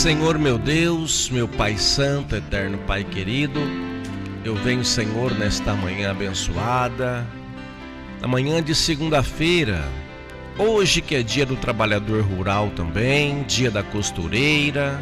Senhor meu Deus, meu Pai Santo, eterno Pai querido, eu venho, Senhor, nesta manhã abençoada, na manhã de segunda-feira, hoje que é dia do trabalhador rural também, dia da costureira,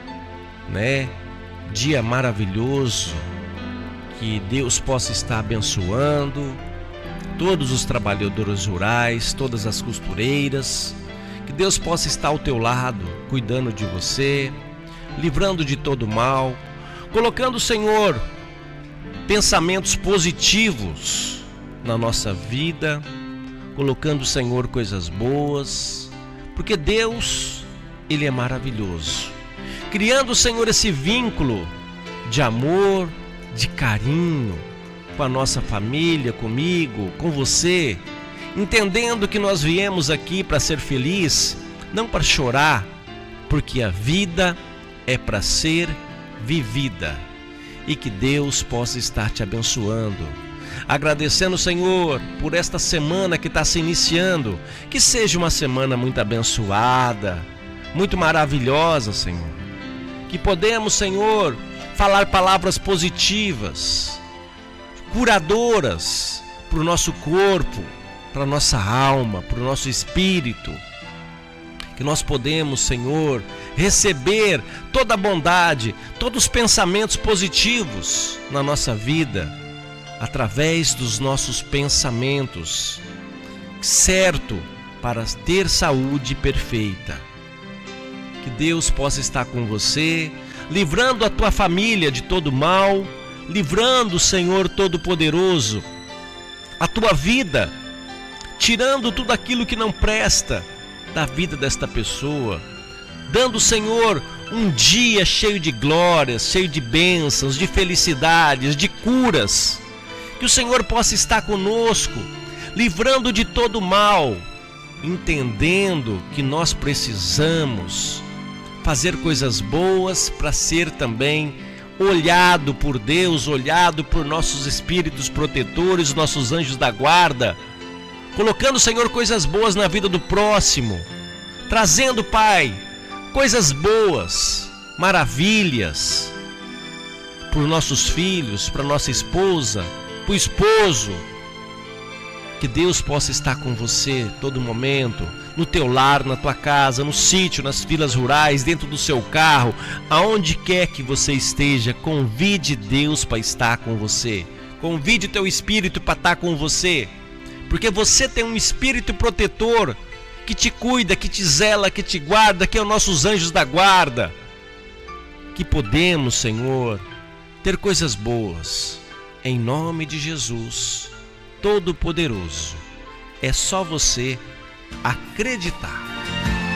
né? Dia maravilhoso, que Deus possa estar abençoando todos os trabalhadores rurais, todas as costureiras, que Deus possa estar ao teu lado, cuidando de você, livrando de todo mal, colocando, Senhor, pensamentos positivos na nossa vida, colocando, Senhor, coisas boas, porque Deus, Ele é maravilhoso, criando, Senhor, esse vínculo de amor, de carinho com a nossa família, comigo, com você, entendendo que nós viemos aqui para ser feliz, não para chorar, porque a vida é para ser vivida, e que Deus possa estar te abençoando, agradecendo, Senhor, por esta semana que está se iniciando, que seja uma semana muito abençoada, muito maravilhosa, Senhor, que podemos, Senhor, falar palavras positivas, curadoras para o nosso corpo, para a nossa alma, para o nosso espírito, que nós podemos, Senhor, receber toda a bondade, todos os pensamentos positivos na nossa vida, através dos nossos pensamentos, certo, para ter saúde perfeita. Que Deus possa estar com você, livrando a tua família de todo mal, livrando, Senhor Todo-Poderoso, a tua vida, tirando tudo aquilo que não presta da vida desta pessoa, dando, Senhor, um dia cheio de glórias, cheio de bênçãos, de felicidades, de curas. Que o Senhor possa estar conosco, livrando de todo mal, entendendo que nós precisamos fazer coisas boas para ser também olhado por Deus, olhado por nossos espíritos protetores, nossos anjos da guarda, colocando, Senhor, coisas boas na vida do próximo, trazendo, Pai, coisas boas, maravilhas, para os nossos filhos, para nossa esposa, para o esposo. Que Deus possa estar com você todo momento, no teu lar, na tua casa, no sítio, nas vilas rurais, dentro do seu carro, aonde quer que você esteja, convide Deus para estar com você, convide teu espírito para estar com você, porque você tem um espírito protetor que te cuida, que te zela, que te guarda, que é os nossos anjos da guarda. Que podemos, Senhor, ter coisas boas, em nome de Jesus Todo-Poderoso. É só você acreditar.